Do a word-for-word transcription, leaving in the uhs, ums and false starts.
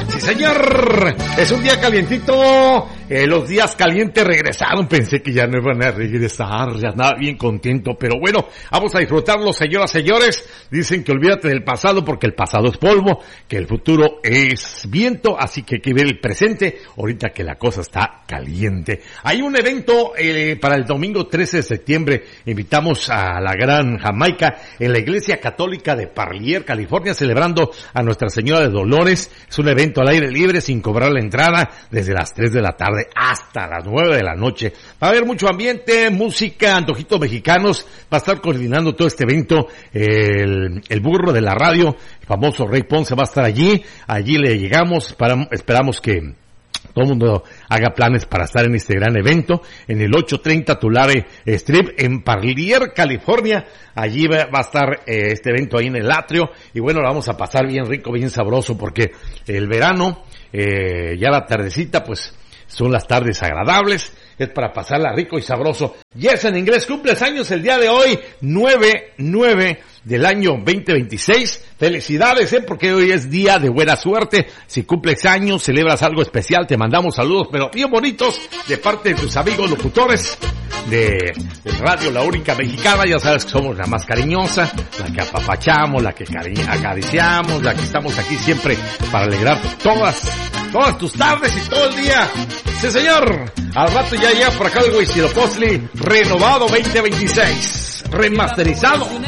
Sí, señor. Es un día calientito. Eh, los días calientes regresaron. Pensé que ya no iban a regresar. Ya andaba bien contento. Pero bueno, vamos a disfrutarlo, señoras, señores. Dicen que olvídate del pasado porque el pasado es polvo, que el futuro es viento. Así que hay que ver el presente ahorita que la cosa está caliente. Hay un evento eh, para el domingo trece de septiembre. Invitamos a la Gran Jamaica en la Iglesia Católica de Parlier, California, celebrando a Nuestra Señora de Dolores. Es un evento al aire libre sin cobrar la entrada desde las tres de la tarde hasta las nueve de la noche. Va a haber mucho ambiente, música, antojitos mexicanos. Va a estar coordinando todo este evento el, el burro de la radio, el famoso Rey Ponce va a estar allí. Allí le llegamos, para, esperamos que todo el mundo haga planes para estar en este gran evento en el ochocientos treinta Tulare Street en Parlier, California. Allí va, va a estar eh, este evento ahí en el atrio y bueno, lo vamos a pasar bien rico, bien sabroso porque el verano, eh, ya la tardecita, pues son las tardes agradables. Es para pasarla rico y sabroso. Yes, en inglés, cumples años el día de hoy, nueve nueve del año veinte veintiséis. Felicidades, eh, porque hoy es día de buena suerte. Si cumples años, celebras algo especial, te mandamos saludos, pero bien bonitos, de parte de tus amigos locutores de, de Radio La Única Mexicana. Ya sabes que somos la más cariñosa, la que apapachamos, la que cari- acariciamos, la que estamos aquí siempre para alegrar todas, todas tus tardes y todo el día. Sí, señor. Al rato ya llega por acá el Huitzilopochtli renovado veinte veintiséis, remasterizado.